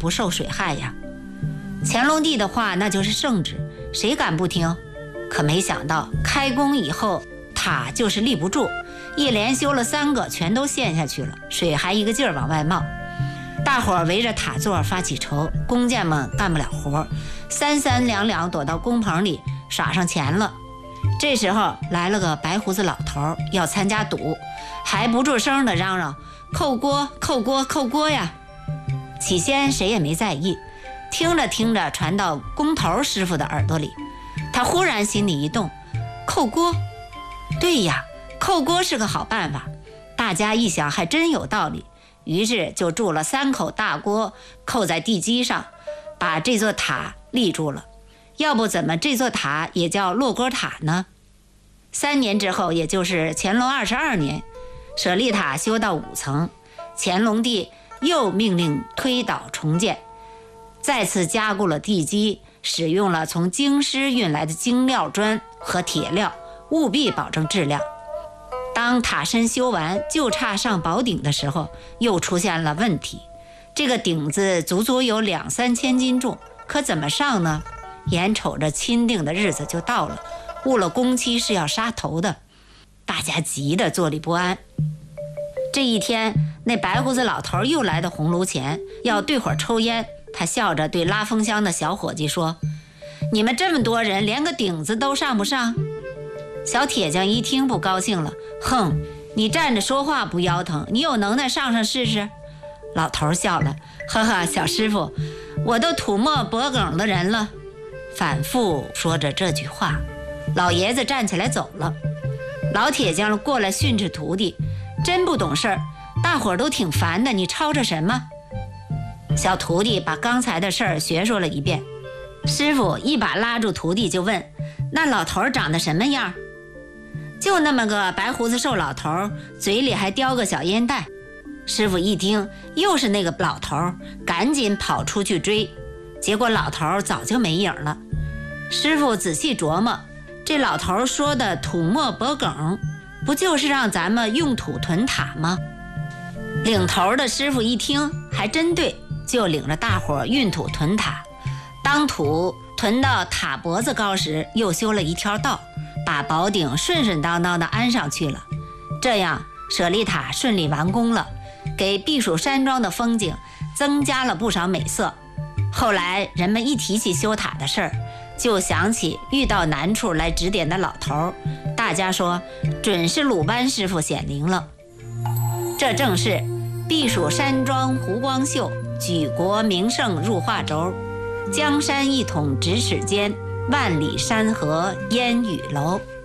不受水害呀。乾隆帝的话那就是圣旨，谁敢不听？可没想到开工以后，塔就是立不住，一连修了3个，全都陷下去了，水还一个劲儿往外冒。大伙儿围着塔座发起愁，工匠们干不了活，三两两躲到工棚里耍上钱了。这时候来了个白胡子老头，要参加赌，还不住声地嚷嚷：“扣锅，扣锅，扣锅呀！”起先谁也没在意，听着听着传到工头师傅的耳朵里，他忽然心里一动，扣锅，对呀，扣锅是个好办法。大家一想还真有道理，于是就铸了3口大锅，扣在地基上，把这座塔立住了。要不怎么这座塔也叫落锅塔呢？3年之后，也就是乾隆22年，舍利塔修到5层，乾隆帝又命令推倒重建，再次加固了地基，使用了从京师运来的精料砖和铁料，务必保证质量。当塔身修完，就差上宝顶的时候，又出现了问题。这个顶子足足有2-3千斤重，可怎么上呢？眼瞅着钦定的日子就到了，误了工期是要杀头的，大家急得坐立不安。这一天，那白胡子老头又来到红炉前，要对会儿抽烟。他笑着对拉风箱的小伙计说：“你们这么多人，连个顶子都上不上？”小铁匠一听不高兴了：“哼，你站着说话不腰疼，你有能耐上上试试。”老头笑了：“呵呵，小师傅，我都土没脖梗的人了。”反复说着这句话，老爷子站起来走了。老铁匠过来训斥徒弟：“真不懂事儿，大伙儿都挺烦的，你吵着什么？”小徒弟把刚才的事儿学说了一遍。师傅一把拉住徒弟就问：“那老头长得什么样？”“就那么个白胡子瘦老头，嘴里还叼个小烟袋。”师傅一听又是那个老头，赶紧跑出去追，结果老头早就没影了。师傅仔细琢磨，这老头说的土没脖梗，不就是让咱们用土屯塔吗？领头的师傅一听还真对，就领着大伙运土屯塔。当土屯到塔脖子高时，又修了一条道，把宝顶顺顺当当的安上去了。这样舍利塔顺利完工了，给避暑山庄的风景增加了不少美色。后来人们一提起修塔的事儿，就想起遇到难处来指点的老头，大家说准是鲁班师傅显灵了。这正是避暑山庄湖光秀，举国名胜入画轴，江山一统咫尺间，万里山河烟雨楼。